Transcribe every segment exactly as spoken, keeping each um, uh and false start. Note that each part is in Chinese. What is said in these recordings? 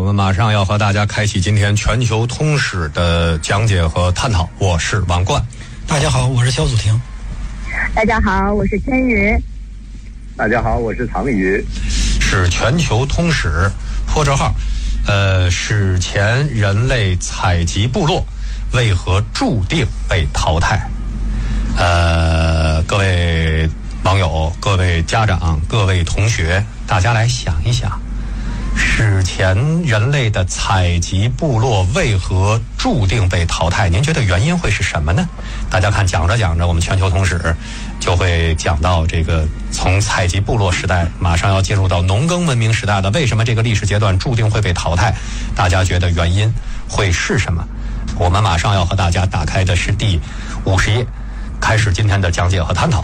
们马上要和大家开启今天全球通史的讲解和探讨。我是王冠。 大家好，我是肖祖婷。 大家好，我是千羽。 大家好，我是唐宇。 是全球通史破折号，呃，史前人类采集部落为何注定被淘汰？呃，各位网友、各位家长、各位同学，大家来想一想，史前人类的采集部落为何注定被淘汰？您觉得原因会是什么呢？大家看，讲着讲着，我们全球通史就会讲到这个从采集部落时代马上要进入到农耕文明时代了。为什么这个历史阶段注定会被淘汰？大家觉得原因会是什么？我们马上要和大家打开的是第五十页，开始今天的讲解和探讨。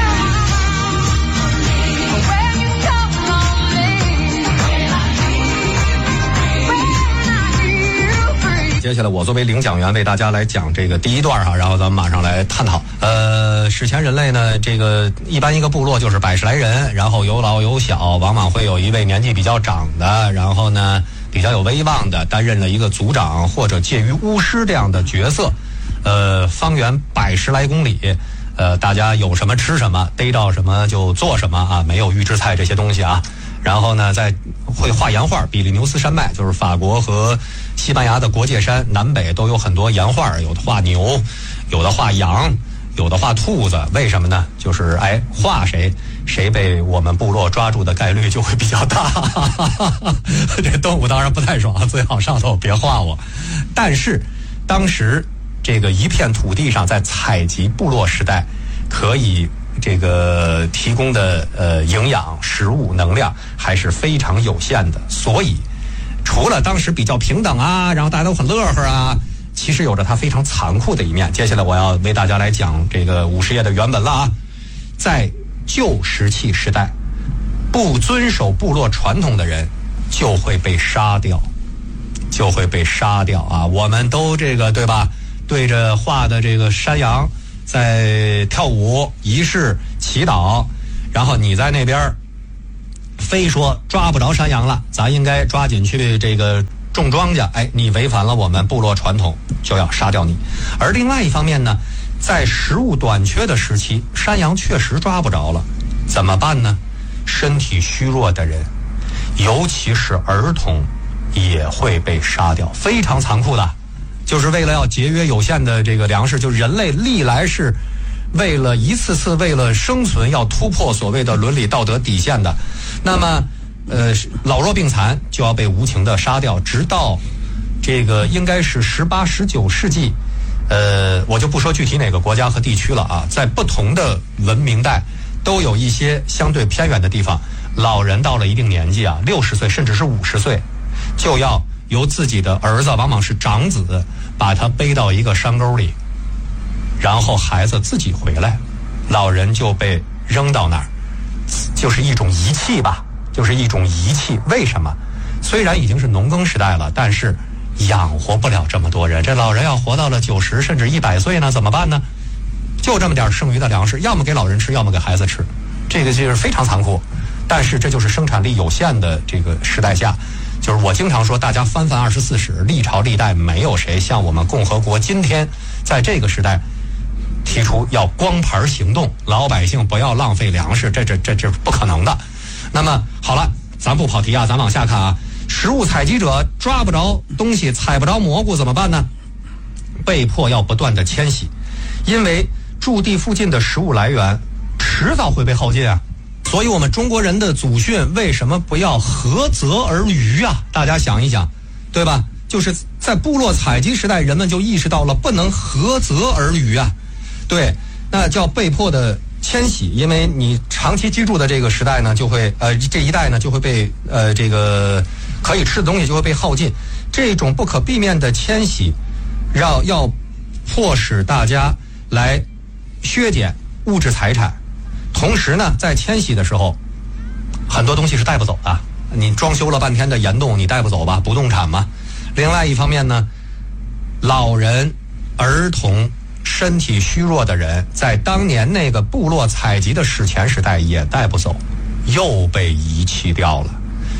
接下来我作为领讲员为大家来讲这个第一段哈，然后咱们马上来探讨。呃，史前人类呢，这个一般一个部落就是百十来人，然后有老有小，往往会有一位年纪比较长的，然后呢比较有威望的，担任了一个族长或者介于巫师这样的角色。呃，方圆百十来公里，呃，大家有什么吃什么，逮到什么就做什么啊，没有预制菜这些东西啊。然后呢，在会画岩画，比利牛斯山脉就是法国和西班牙的国界山，南北都有很多岩画，有的画牛，有的画羊，有的画兔子。为什么呢？就是哎，画谁谁被我们部落抓住的概率就会比较大。这动物当然不太爽，最好上头别画我。但是当时这个一片土地上，在采集部落时代，可以这个提供的呃营养、食物、能量还是非常有限的，所以除了当时比较平等啊，然后大家都很乐呵啊，其实有着它非常残酷的一面。接下来我要为大家来讲这个五十页的原文了啊。在旧石器时代，不遵守部落传统的人就会被杀掉，就会被杀掉啊！我们都这个对吧？对着画的这个山羊在跳舞、仪式、祈祷，然后你在那边非说抓不着山羊了，咱应该抓紧去这个种庄稼。哎，你违反了我们部落传统，就要杀掉你。而另外一方面呢，在食物短缺的时期，山羊确实抓不着了，怎么办呢？身体虚弱的人，尤其是儿童，也会被杀掉，非常残酷的。就是为了要节约有限的这个粮食，就人类历来是为了一次次为了生存要突破所谓的伦理道德底线的。那么呃老弱病残就要被无情的杀掉，直到这个应该是十八十九世纪，呃我就不说具体哪个国家和地区了啊，在不同的文明带都有一些相对偏远的地方，老人到了一定年纪啊，六十岁甚至是五十岁，就要由自己的儿子，往往是长子，把他背到一个山沟里，然后孩子自己回来，老人就被扔到那儿，就是一种遗弃吧，就是一种遗弃。为什么？虽然已经是农耕时代了，但是养活不了这么多人。这老人要活到了九十甚至一百岁呢，怎么办呢？就这么点剩余的粮食，要么给老人吃，要么给孩子吃，这个就是非常残酷。但是这就是生产力有限的这个时代下。就是我经常说，大家翻翻二十四史，历朝历代没有谁像我们共和国今天在这个时代提出要光盘行动，老百姓不要浪费粮食，这这这这不可能的。那么好了，咱不跑题啊，咱往下看啊。食物采集者抓不着东西，采不着蘑菇怎么办呢？被迫要不断的迁徙，因为驻地附近的食物来源迟早会被耗尽啊。所以我们中国人的祖训为什么不要涸泽而渔啊？大家想一想，对吧？就是在部落采集时代，人们就意识到了不能涸泽而渔啊。对，那叫被迫的迁徙，因为你长期居住的这个时代呢，就会呃这一代呢就会被呃这个可以吃的东西就会被耗尽。这种不可避免的迁徙，让要迫使大家来削减物质财产。同时呢，在迁徙的时候，很多东西是带不走的。你装修了半天的岩洞，你带不走吧？不动产嘛。另外一方面呢，老人、儿童、身体虚弱的人，在当年那个部落采集的史前时代也带不走，又被遗弃掉了。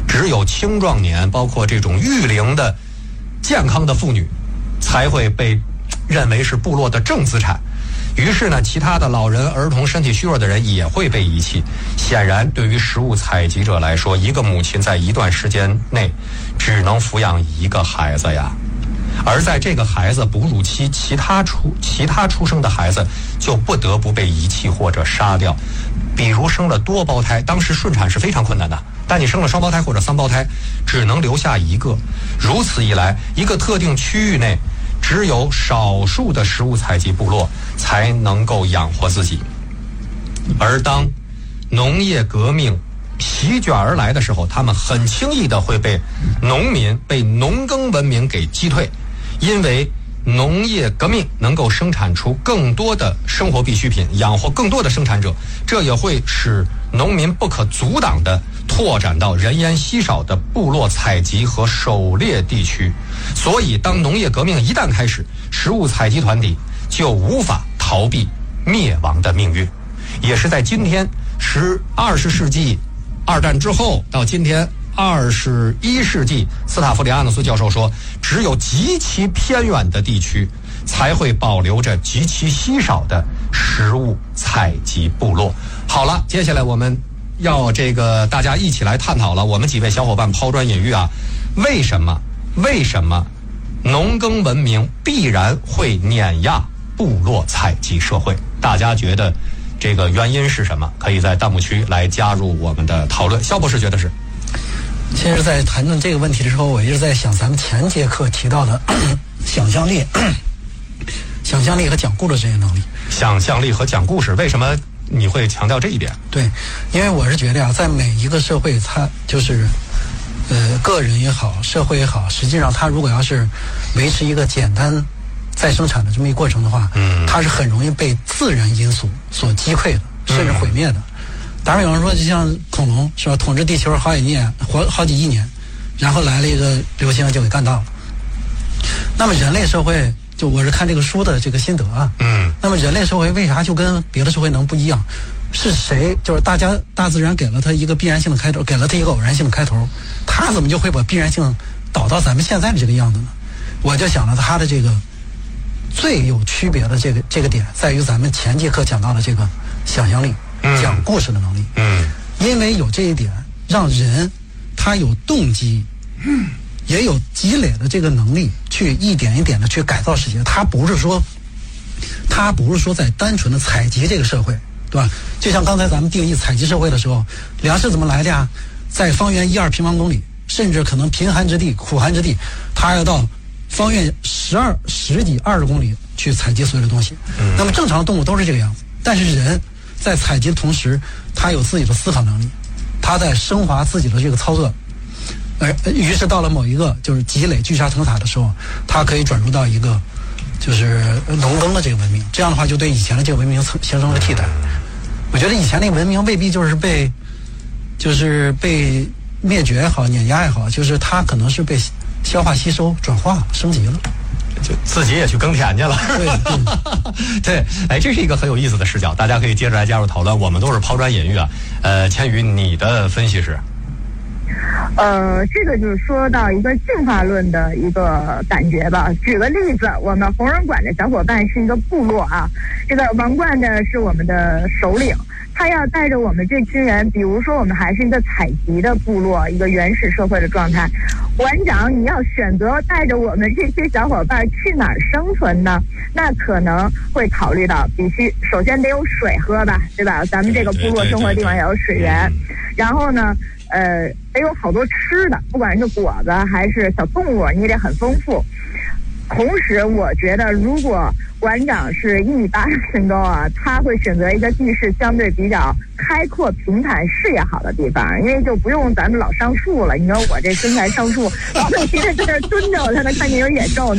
只有青壮年，包括这种育龄的健康的妇女，才会被认为是部落的正资产。于是呢，其他的老人、儿童、身体虚弱的人也会被遗弃。显然，对于食物采集者来说，一个母亲在一段时间内只能抚养一个孩子呀。而在这个孩子哺乳期，其他出其他出生的孩子就不得不被遗弃或者杀掉。比如生了多胞胎，当时顺产是非常困难的，但你生了双胞胎或者三胞胎，只能留下一个。如此一来，一个特定区域内只有少数的食物采集部落才能够养活自己。而当农业革命席卷而来的时候，他们很轻易的会被农民、被农耕文明给击退，因为农业革命能够生产出更多的生活必需品，养活更多的生产者，这也会使农民不可阻挡地拓展到人烟稀少的部落采集和狩猎地区。所以当农业革命一旦开始，食物采集团体就无法逃避灭亡的命运。也是在今天十二十世纪二战之后到今天二十一世纪，斯塔夫里阿努斯教授说，只有极其偏远的地区才会保留着极其稀少的食物采集部落。好了，接下来我们要这个大家一起来探讨了，我们几位小伙伴抛砖引玉啊，为什么为什么农耕文明必然会碾压部落采集社会？大家觉得这个原因是什么？可以在弹幕区来加入我们的讨论。肖博士觉得是。 其实在谈论这个问题的时候，我一直在想咱们前节课提到的想象力想象力和讲故事这些能力。 想象力和讲故事，为什么你会强调这一点？ 对，因为我是觉得啊，在每一个社会，它就是呃个人也好，社会也好，实际上它如果要是维持一个简单再生产的这么一个过程的话，嗯，它是很容易被自然因素所击溃的，甚至毁灭的。嗯，当然有人说，就像恐龙是吧，统治地球好几年，活好几亿年，然后来了一个流星就给干到了。那么人类社会，就我是看这个书的这个心得啊，嗯，那么人类社会为啥就跟别的社会能不一样？是谁？就是大家大自然给了它一个必然性的开头，给了它一个偶然性的开头，它怎么就会把必然性导到咱们现在的这个样子呢？我就想了它的这个最有区别的这个这个点，在于咱们前节课讲到的这个想象力。讲故事的能力，嗯，因为有这一点，让人他有动机，嗯，也有积累的这个能力，去一点一点的去改造世界。他不是说，他不是说在单纯的采集这个社会，对吧？就像刚才咱们定义采集社会的时候，粮食怎么来的呀？在方圆一二平方公里，甚至可能贫寒之地、苦寒之地，他要到方圆十二、十几、二十公里去采集所有的东西。嗯，那么正常的动物都是这个样子，但是人在采集的同时，他有自己的思考能力，他在升华自己的这个操作，而于是到了某一个就是积累聚沙成塔的时候，他可以转入到一个就是农耕的这个文明，这样的话就对以前的这个文明形成了替代。我觉得以前那个文明未必就是被就是被灭绝也好，碾压也好，就是它可能是被消化吸收、转化、升级了。 就自己也去耕田去了，对，对，哎，这是一个很有意思的视角，大家可以接着来加入讨论。我们都是抛砖引玉啊。呃，千羽，你的分析是？ 呃，这个就是说到一个进化论的一个感觉吧。举个例子，我们红人馆的小伙伴是一个部落啊，这个王冠呢是我们的首领，他要带着我们这群人，比如说我们还是一个采集的部落，一个原始社会的状态，馆长你要选择带着我们这些小伙伴去哪儿生存呢？那可能会考虑到必须首先得有水喝吧，对吧？咱们这个部落生活的地方也有水源，然后呢呃，得有好多吃的，不管是果子还是小动物，你得很丰富。同时，我觉得如果馆长是一米八的身高啊，他会选择一个地势相对比较开阔、平坦、视野好的地方，因为就不用咱们老上树了。你说我这身材上树，老半天在这蹲着，我才能看见有野兽呢，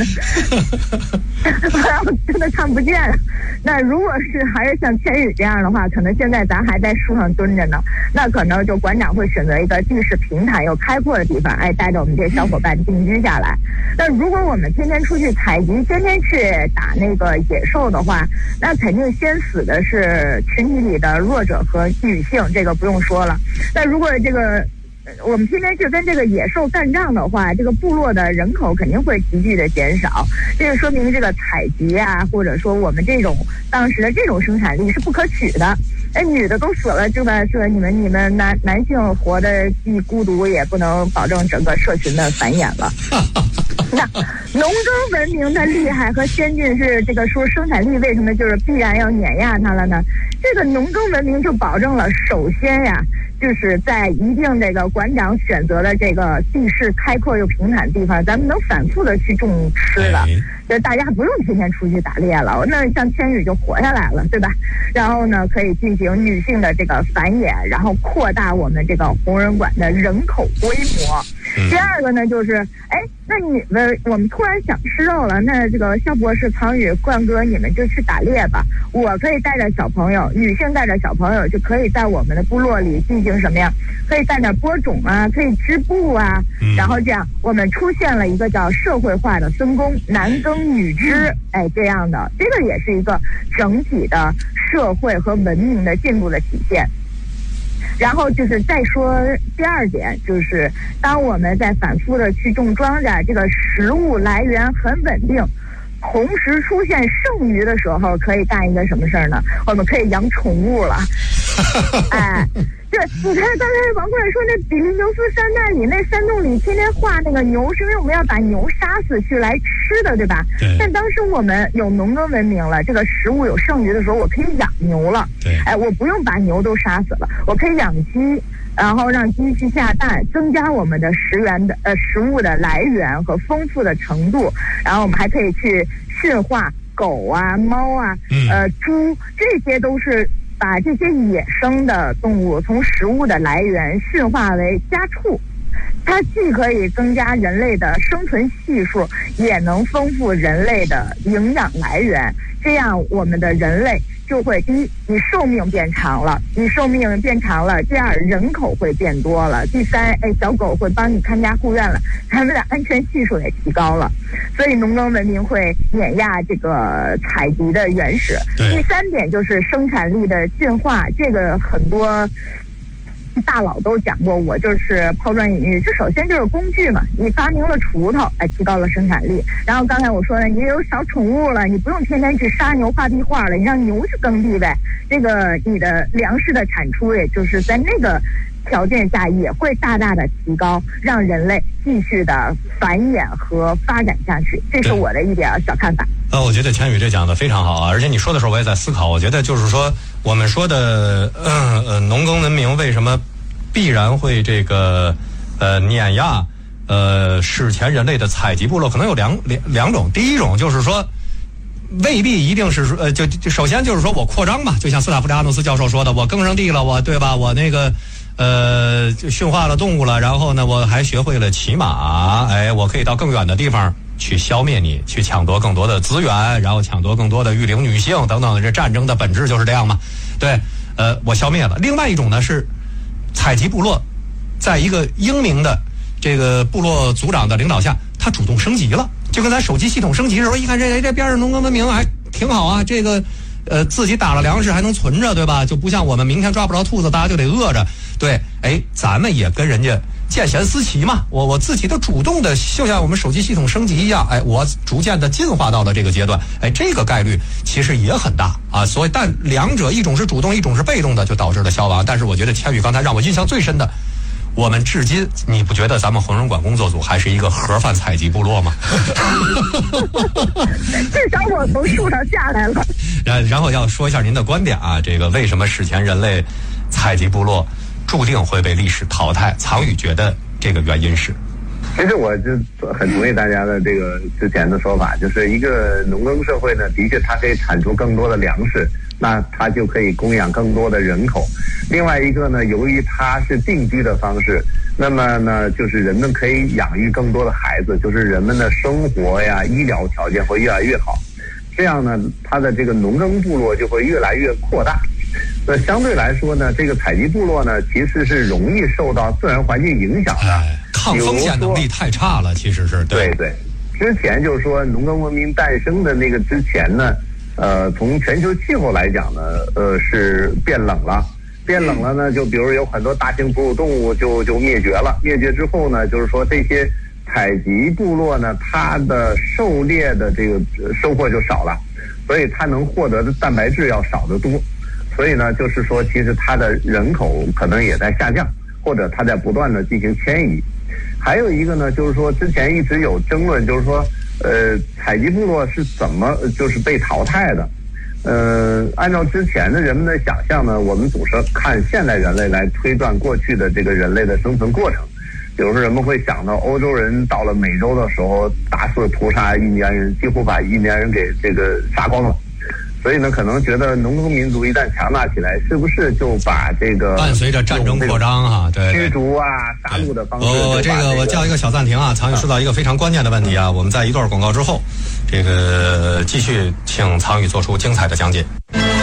我真的看不见。那如果是还是像千羽这样的话，可能现在咱还在树上蹲着呢，那可能就馆长会选择一个地势平坦又开阔的地方，哎，带着我们这些小伙伴定居下来。那如果我们天天出去采集，天天去打那个野兽的话，那肯定先死的是群体里的弱者和女性，这个不用说了。那如果这个我们天天去跟这个野兽干仗的话，这个部落的人口肯定会急剧的减少。这个说明这个采集啊，或者说我们这种当时的这种生产力是不可取的。哎，女的都死了，这个是你们你们男男性活的既孤独，也不能保证整个社群的繁衍了。那农耕文明的厉害和先进是这个说生产力为什么就是必然要碾压它了呢？这个农耕文明就保证了，首先呀，就是在一定这个馆长选择的这个地势开阔又平坦的地方，咱们能反复的去种吃的，就大家不用天天出去打猎了，那像千羽就活下来了，对吧？然后呢，可以进行女性的这个繁衍，然后扩大我们这个红人馆的人口规模。第二个呢，就是哎，那你们我们突然想吃肉了，那这个肖博士、唐宇、冠哥，你们就去打猎吧。我可以带着小朋友，女性带着小朋友，就可以在我们的部落里进行什么呀？可以干点播种啊，可以织布啊，然后这样我们出现了一个叫社会化的分工，男耕女织，哎，这样的，这个也是一个整体的社会和文明的进步的体现。然后就是再说第二点，就是当我们在反复的去种庄稼，这个食物来源很稳定，同时出现剩余的时候，可以干一个什么事儿呢？我们可以养宠物了。哎，对，你看刚才王冠说那比利牛斯山那里那山洞里天天画那个牛，是因为我们要把牛杀死去来吃的，对吧？ 对。 但当时我们有农耕文明了，这个食物有剩余的时候，我可以养牛了。 对。 哎，我不用把牛都杀死了，我可以养鸡。然后让鸡去下蛋，增加我们的食源的呃食物的来源和丰富的程度。然后我们还可以去驯化狗啊、猫啊、呃猪，这些都是把这些野生的动物从食物的来源驯化为家畜。它既可以增加人类的生存系数，也能丰富人类的营养来源。这样我们的人类就会，第一，你寿命变长了，你寿命变长了，第二，人口会变多了，第三，哎，小狗会帮你看家护院了，它们的安全系数也提高了，所以农耕文明会碾压这个采集的原始。第三点就是生产力的进化，这个很多大佬都讲过，我就是抛砖引玉。这首先就是工具嘛，你发明了锄头，哎，提高了生产力。然后刚才我说的，你有小宠物了，你不用天天去杀牛画壁画了，你让牛去耕地呗。这个你的粮食的产出，也就是在那个条件下也会大大的提高，让人类继续的繁衍和发展下去。这是我的一点小看法。 呃，我觉得千羽这讲的非常好啊，而且你说的时候我也在思考，我觉得就是说我们说的呃呃农耕文明为什么必然会这个呃碾压呃史前人类的采集部落，可能有两两两种。第一种就是说未必一定是呃就就首先就是说我扩张嘛，就像斯塔夫利阿诺斯教授说的，我耕上地了，我对吧？我那个呃驯化了动物了，然后呢我还学会了骑马，哎，我可以到更远的地方去消灭你，去抢夺更多的资源，然后抢夺更多的育龄女性等等。这战争的本质就是这样嘛。对，呃，我消灭了。另外一种呢是采集部落，在一个英明的这个部落族长的领导下，他主动升级了，就跟咱手机系统升级的时候，一看这这边上农耕文明还挺好啊，这个呃自己打了粮食还能存着，对吧？就不像我们明天抓不着兔子，大家就得饿着。对，哎，咱们也跟人家见贤思齐嘛，我我自己的主动的，就像我们手机系统升级一样，哎，我逐渐的进化到了这个阶段，哎，这个概率其实也很大啊。所以，但两者一种是主动，一种是被动的，就导致了消亡。但是我觉得千羽刚才让我印象最深的，我们至今你不觉得咱们红人馆工作组还是一个盒饭采集部落吗？ 至少我从树上下来了。 然然后要说一下您的观点啊，这个为什么史前人类采集部落注定会被历史淘汰？藏宇觉得这个原因是， 其实我就很同意大家的这个之前的说法，就是一个农耕社会呢，的确它可以产出更多的粮食，那它就可以供养更多的人口。另外一个呢，由于它是定居的方式，那么呢，就是人们可以养育更多的孩子，就是人们的生活呀、医疗条件会越来越好。这样呢，它的这个农耕部落就会越来越扩大。那相对来说呢，这个采集部落呢，其实是容易受到自然环境影响的， 哎、抗风险能力太差了，其实是对对。之前就是说农耕文明诞生的那个之前呢，呃，从全球气候来讲呢，呃，是变冷了。 变冷了呢，就比如有很多大型哺乳动物就就灭绝了。灭绝之后呢，就是说这些采集部落呢，它的狩猎的这个收获就少了，所以它能获得的蛋白质要少得多。所以呢，就是说其实它的人口可能也在下降，或者它在不断的进行迁移。还有一个呢，就是说之前一直有争论，就是说呃，采集部落是怎么就是被淘汰的。呃，按照之前的人们的想象呢，我们总是看现代人类来推断过去的这个人类的生存过程。比如说人们会想到欧洲人到了美洲的时候，大肆屠杀印第安人，几乎把印第安人给这个杀光了。所以呢，可能觉得农耕民族一旦强大起来，是不是就把这个伴随着战争扩张啊，对驱逐啊、杀戮的方式？ 我这个我叫一个小暂停啊，苍宇说到一个非常关键的问题啊，我们在一段广告之后，这个继续请苍宇做出精彩的讲解。